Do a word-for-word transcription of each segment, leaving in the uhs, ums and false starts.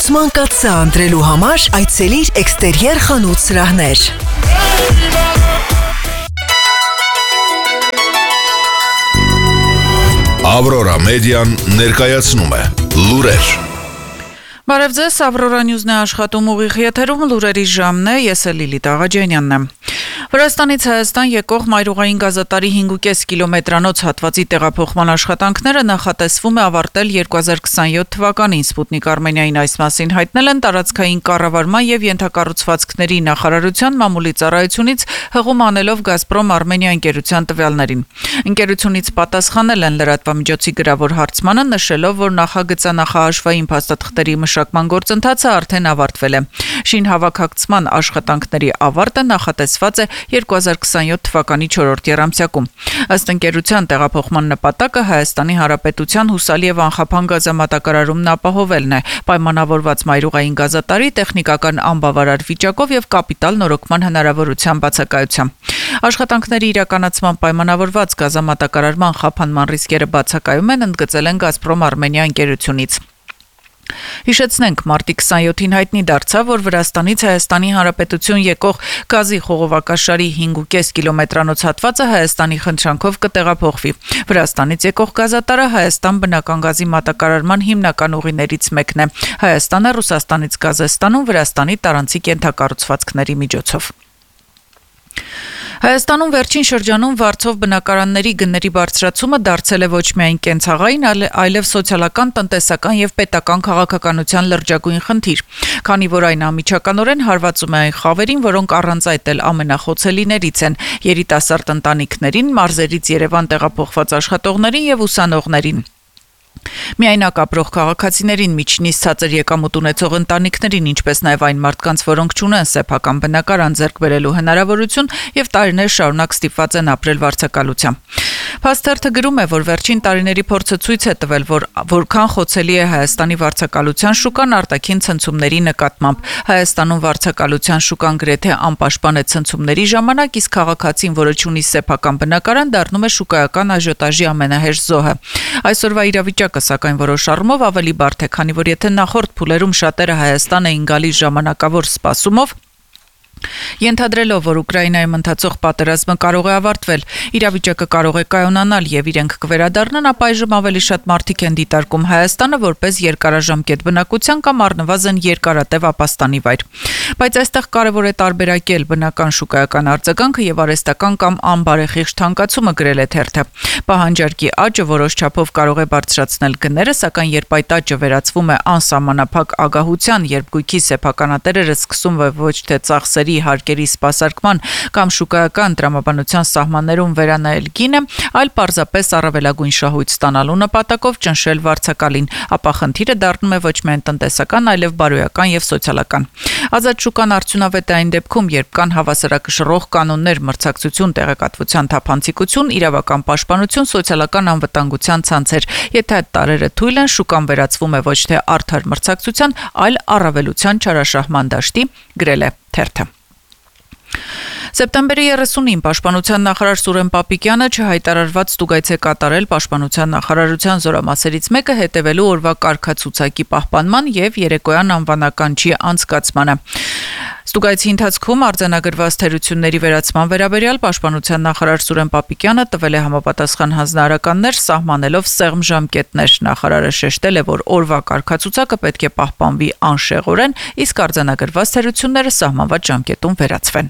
Լուսման կաթսա ընտրելու համար այցելիր Էքստերիեր խանութ սրահներ։ Ավրորա մեդիան ներկայացնում է լուրեր։ Բարև ձեզ, Ավրորա Նյուզն է աշխատում ուղիղ եթերում, լուրերի ժամն է, ես էլ Լիլիթ Աղաջանյանն եմ։ Վրաստանից Հայաստան եկող մայրուղային գազատարի հինգ ու կես կիլոմետրանոց հատվածի տեղափոխման աշխատանքները նախատեսվում է ավարտել երկու հազար քսանյոթ թվականին։ Սպուտնիկ Արմենիային այս մասին հայտնել են տարածքային կառավարման եւ ենթակառուցվածքների նախարարության մամուլի ծառայությունից հղում անելով Գազպրոմ Արմենիա ընկերության տվյալներին։ Ընկերությունից պատասխանել են լրատվամիջոցի գրավոր հարցմանը, նշելով, որ նախագծանախահաշվային փաստաթղթերի մշակման գործընթացը արդեն ավարտվել է։ Շինհավաքակցման աշխատանքների ավարտը նախատեսված է երկու հազար քսանյոթ թվականի չորրորդ եռամսյակում։ Ըստ ընկերության տեղափոխման նպատակը Հայաստանի Հանրապետության հուսալի եւ անխափան գազամատակարարումն ապահովելն է, պայմանավորված մայրուղային գազատարի տեխնիկական անբավարար վիճակով եւ կապիտալ նորոգման հնարավորության բացակայությամբ։ Աշխատանքների իրականացման պայմանավորված գազամատակարարման խափանման ռիսկերը բացակայում են, ընդգծել են Գազպրոմ Արմենիա ընկերությունից։ Հիշեցնենք, մարտի քսանյոթին հայտնի դարձավ, որ Վրաստանից Հայաստանի Հանրապետություն եկող գազի խողովակաշարի հինգ ու կես կիլոմետրանոց հատվածը Հայաստանի խնդրանքով կտեղափոխվի։ Վրաստանից եկող գազատարը Հայաստան բնական գազի մատակարարման հիմնական ուղիներից մեկն է։ Հայաստանը Ռուսաստանից գազ է ստանում Վրաստանի տարանցիկ ենթակառուցվածքների միջոցով։ Հայաստանում վերջին շրջանում վարձով բնակարանների գների բարձրացումը դարձել է ոչ միայն կենցաղային, այլև սոցիալական, տնտեսական եւ պետական քաղաքականության լրջագույն խնդիր, քանի որ այն անմիջականորեն հարվածում է այն խավերին, որոնք առանց այդ էլ ամենախոցելիներից են՝ երիտասարդ ընտանիքներին, մարզերից Երևան տեղափոխված աշխատողներին եւ ուսանողներին։ Միայնակ ապրող քաղաքացիներին, միջնից ցածր եկամուտ ունեցող ընտանիքներին, ինչպես նաև այն մարդկանց, որոնք չունեն սեփական բնակարան ձեռք բերելու հնարավորություն եւ տարիներ շարունակ ստիպված են ապրել վարձակալությամբ։ Փաստերթը գրում է, որ վերջին տարիների փորձը ցույց է տվել, որ որքան խոցելի է Հայաստանի վարձակալության շուկան արտաքին ցնցումների նկատմամբ։ Հայաստանում վարձակալության շուկան գրեթե անպաշտպան է ցնցումների ժամանակ, իսկ քաղաքացին, որը չունի սեփական բնակարան, դառնում է շուկայական աժիոտաժի ամենահեշտ զոհը։ Այսօրվա իրավիճակը սակայն որոշ առումով ավելի բարդ է, քանի որ եթե նախորդ փուլերում շատերը Հայաստան էին գալիս ժամանակավոր սպասումով, ենթադրելով, որ Ուկրաինայում ընթացող պատերազմը կարող է ավարտվել, իրավիճակը կարող է կայունանալ եւ իրենք կվերադառնան, ապա այժմ ավելի շատ մարդիկ են դիտարկում Հայաստանը որպես երկարաժամկետ բնակության կամ առնվազն երկարատև ապաստանի վայր։ Բայց այստեղ կարևոր է տարբերակել բնական շուկայական արձագանքը եւ արհեստական կամ անբարեխիղճ թանկացումը, գրել է թերթը։ Պահանջարկի աճը որոշ չափով կարող է բարձրացնել գները, սակայն երբ այդ աճը վերածվում է անսահմանափակ ագահության, երբ գույքի սեփականատերերը սկսում է ոչ թե ծախսերի հարկերի սպասարկման կամ շուկայական տրամաբանության սահմաններում վերանայել գինը, այլ պարզապես առավելագույն շահույթ ստանալու նպատակով ճնշել վարձակալին, ապա խնդիրը դառնում է ոչ միայն տնտեսական, այլև բարոյական եւ սոցիալական։ Ազատ շուկան արդյունավետ է այն դեպքում, երբ կան հավասարակշռող կանոններ, մրցակցություն, տեղեկատվության թափանցիկություն, իրավական պաշտպանություն, սոցիալական անվտանգության ցանցեր։ Եթե այդ տարրերը թույլ են, շուկան վերածվում է ոչ թե արդար մրցակցության, այլ առավելության չարաշահման դաշտի, գրել է թերթը։ Սեպտեմբերի երեսունին Պաշտպանության նախարար Սուրեն Պապիկյանը չհայտարարված ստուգայց է կատարել Պաշտպանության նախարարության զորամասերից մեկը հետևելու օրվա կարգացուցակի պահպանման եւ երեկոյան անվանականչի անցկացմանը։ Ստուգայցի ընթացքում արձանագրված թերությունների վերացման վերաբերյալ Պաշտպանության նախարար Սուրեն Պապիկյանը տվել է համապատասխան հանձնարարականներ, սահմանելով սեղմ ժամկետներ։ Նախարարը շեշտել է, որ օրվա կարգացուցակը պետք է պահպանվի անշեղորեն, իսկ արձանագրված թերությունները սահմանված ժամկետում վերացվեն։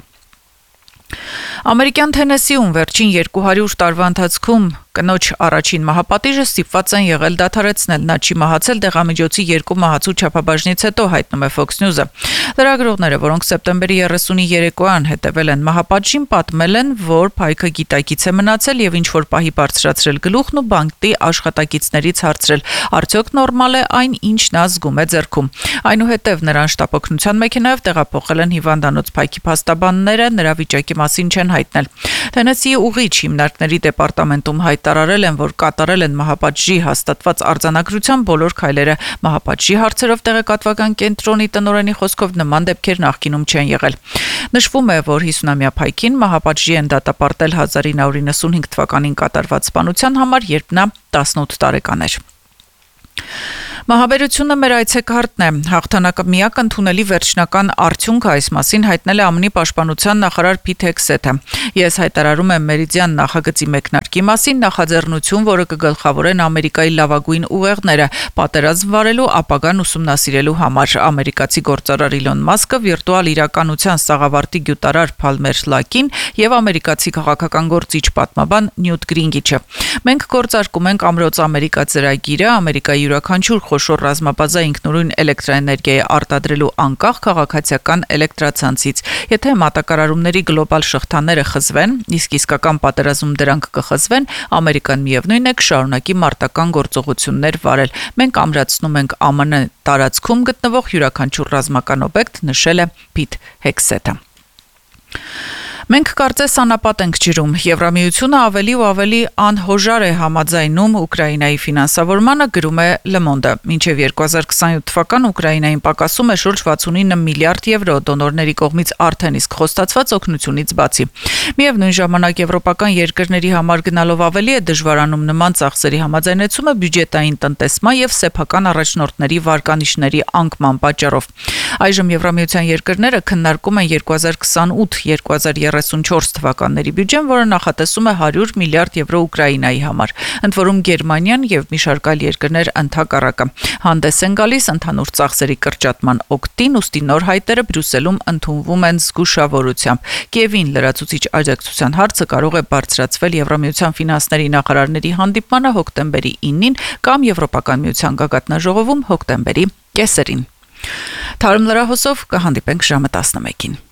Ամերիկյան Թենեսիում վերջին երկու հարյուր տարվա ընթացքում կնոջ առաջին մահապատիժը ստիպված են եղել դադարեցնել։ Նա չի մահացել դեղամիջոցի երկու մահացու չափաբաժնից հետո, հայտնում է Fox News-ը։ Լրագրողները, որոնք սեպտեմբերի երեսունի երեկոյան հետևել են մահապատժին, պատմել են, որ փայքը գիտակից է մնացել եւ ինչ որ պահի բարձրացրել գլուխն ու բանկի աշխատակիցներից հարցրել, արդյոք նորմալ է այն, ինչ նա զգում է ձեռքում։ Այնուհետև նրան շտապօգնության մեքենայով տեղափոխել են հիվանդանոց, փայքի փաստաբանները նրա վիճակի մասին չեն հայտնել։ Թենեսիի ուղիչ հիմնարկների դեպարտամենտում հայտարարել են, որ կատարել են մահապատժի հաստատված արձանագրության բոլոր քայլերը։ Մահապատժի հարցերով տեղեկատվական կենտրոնի տնօրենի խոսքով նման դեպքեր նախկինում չեն եղել։ Նշվում է, որ հիսունամյա փայքին մահապատժի են դատապարտել հազար ինը հարյուր նվաթ թվականին կատարված սպանության համար, երբ նա տասնութ տարեկան էր։ Մահաբերությունը մեր այցեքարտն է։ Հաղթանակը միակ ընդունելի վերջնական արդյունքը այս մասին հայտնել է ԱՄՆ-ի պաշտպանության նախարար Փիթ Հեքսեթը։ Ես հայտարարում եմ Մերիդիան նախագծի մեկնարկի մասին նախաձեռնություն, որը կգլխավորեն Ամերիկայի լավագույն ուղեղները պատերազմ վարելու ապագան ուսումնասիրելու համար։ Ամերիկացի գործարար Իլոն Մասկը, վիրտուալ իրականության սաղավարտի գյուտարար Փալմեր Լակին եւ ամերիկացի քաղաքական գործիչ պատմաբան Նյուտ Գրինգիչը։ Մենք գործարկում ենք Ամրոց Ամերիկա ծրագիրը, Ամերիկայի յուրաքանչյուր խոշոր ռազմաբազա ինքնուրույն էլեկտրաէներգիայի արտադրելու անկախ քաղաքացիական էլեկտրացանցից։ Եթե մատակարարումների գլոբալ շղթաները խզվեն, իսկ իսկական պատերազմում դրանք կխզվեն, Ամերիկան միևնույն է կշարունակի մարտական գործողություններ վարել։ Մենք ամրացնում ենք ԱՄՆ տարածքում գտնվող յուրաքանչյուր ռազմական օբյեկտ, նշել է Փիթ Հեքսեթը։ Մենք կարծես անապատ ենք ջրում։ Եվրամիությունը ավելի ու ավելի անհոժար է համաձայնում Ուկրաինայի ֆինանսավորմանը, գրում է Le Monde-ը։ Մինչև երկու հազար քսանյոթ թվական Ուկրաինային պակասում է շուրջ վաթսունինը միլիարդ եվրո դոնորների կողմից արդեն իսկ խոստացված օգնությունից բացի։ Միևնույն ժամանակ եվրոպական երկրների համար գնալով ավելի է դժվարանում նման ծախսերի համաձայնեցումը բյուջետային տնտեսման եւ սեփական առաջնորդների վարկանիշների անկման պատճառով։ Այժմ Եվրամիության երկրները քննարկում են երկու հազար քսանութ երկու հազար երեսունչորս թվականների բյուջեն, որը նախատեսում է հարյուր միլիարդ եվրո Ուկրաինայի համար, ընդ որում Գերմանիան եւ մի շարք այլ երկրներ ընդհակառակը հանդես են գալիս ընդհանուր ծախսերի կրճատման օգտին, ուստի նոր հայտերը Բրյուսելում ընդունվում են զգուշավորությամբ։ Կիևին լրացուցիչ աջակցության հարցը կարող է բարձրացվել Եվրամիության ֆինանսների նախարարների հանդիպմանը հոկտեմբերի ինին կամ Եվրոպական միության գագաթնաժողովում հոկտեմբերի կեսերին։ Թարմ լրահոսով կհանդիպենք ժամը տասնմեկին։